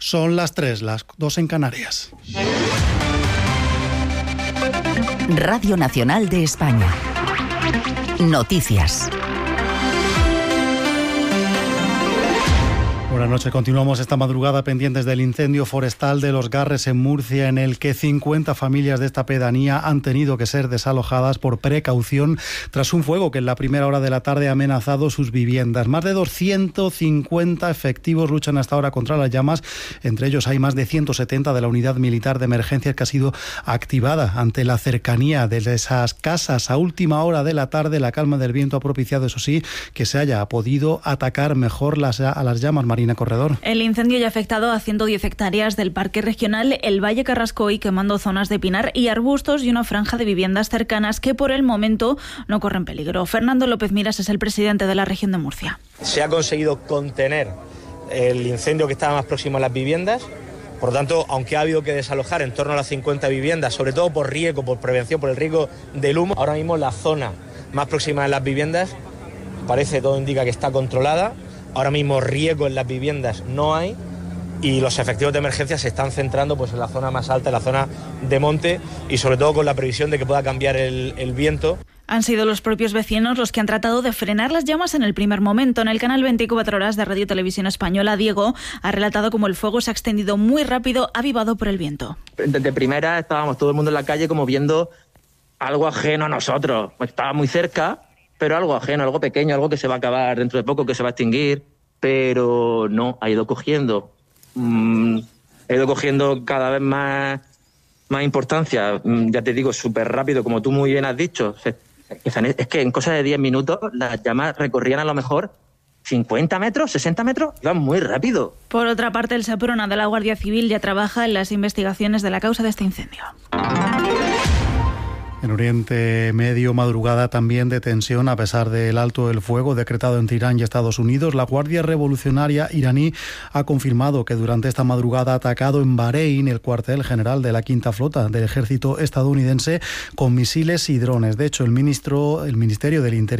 Son las 3, las 2 en Canarias. Radio Nacional de España. Noticias. Buenas noches. Continuamos esta madrugada pendientes del incendio forestal de Los Garres en Murcia, en el que 50 familias de esta pedanía han tenido que ser desalojadas por precaución tras un fuego que en la primera hora de la tarde ha amenazado sus viviendas. Más de 250 efectivos luchan hasta ahora contra las llamas. Entre ellos hay más de 170 de la Unidad Militar de Emergencias, que ha sido activada ante la cercanía de esas casas. A última hora de la tarde, la calma del viento ha propiciado, eso sí, que se haya podido atacar mejor a las llamas. Marina Corredor. El incendio ya ha afectado a 110 hectáreas del Parque Regional El Valle Carrascoy, quemando zonas de pinar y arbustos y una franja de viviendas cercanas que por el momento no corren peligro. Fernando López Miras es el presidente de la región de Murcia. Se ha conseguido contener el incendio que estaba más próximo a las viviendas. Por lo tanto, aunque ha habido que desalojar en torno a las 50 viviendas, sobre todo por riesgo, por prevención, por el riesgo del humo, ahora mismo la zona más próxima de las viviendas todo indica que está controlada. Ahora mismo riesgo en las viviendas no hay y los efectivos de emergencia se están centrando en la zona más alta, en la zona de monte, y sobre todo con la previsión de que pueda cambiar el viento. Han sido los propios vecinos los que han tratado de frenar las llamas en el primer momento. En el canal 24 Horas de Radio Televisión Española, Diego ha relatado cómo el fuego se ha extendido muy rápido, avivado por el viento. Desde primera estábamos todo el mundo en la calle como viendo algo ajeno a nosotros. Estaba muy cerca, pero algo ajeno, algo pequeño, algo que se va a acabar dentro de poco, que se va a extinguir, pero no, ha ido cogiendo cada vez más importancia, ya te digo, súper rápido, como tú muy bien has dicho. Es que en cosa de 10 minutos las llamas recorrían a lo mejor 50 metros, 60 metros, iban muy rápido. Por otra parte, el Seprona de la Guardia Civil ya trabaja en las investigaciones de la causa de este incendio. En Oriente Medio, madrugada también de tensión a pesar del alto del fuego decretado entre Irán y Estados Unidos. La Guardia Revolucionaria iraní ha confirmado que durante esta madrugada ha atacado en Bahrein el cuartel general de la Quinta Flota del Ejército estadounidense con misiles y drones. De hecho, el Ministerio del Interior